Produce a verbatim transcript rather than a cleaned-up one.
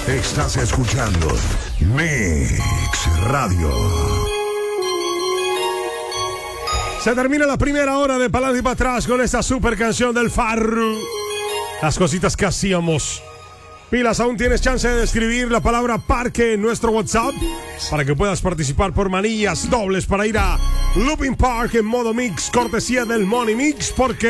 Estás escuchando Mix Radio. Se termina la primera hora de Pa'lante y para atrás con esta super canción del Farru. Las cositas que hacíamos. Pilas, aún tienes chance de escribir la palabra parque en nuestro WhatsApp para que puedas participar por manillas dobles para ir a Looping Park en modo mix, cortesía del Money Mix, porque